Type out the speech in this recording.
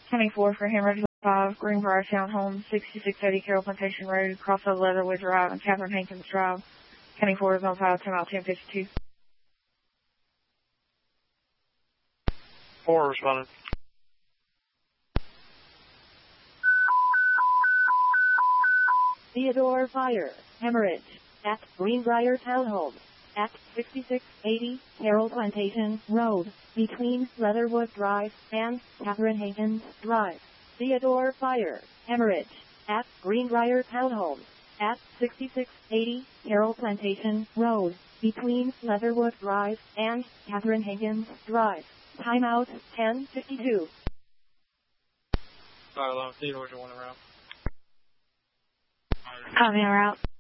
County 4 for Hemorrhage 5, Greenbrier Townhome, 6680 Carroll Plantation Road, Crossroad Leatherwood Drive, and Catherine Hankins Drive. County 4 is on file, 10 out 1052. 4 responded. Theodore Fire, Hemorrhage, at Greenbrier Townhome, at 6680 Carroll Plantation Road, between Leatherwood Drive and Catherine Hankins Drive. Theodore Fire, Hemorrhage, at Greenbrier Townhome, at 6680 Carroll Plantation Road, between Leatherwood Drive and Catherine Hankins Drive. Timeout 10:52. Fire alarm, Theodore's one around. Copy, en route.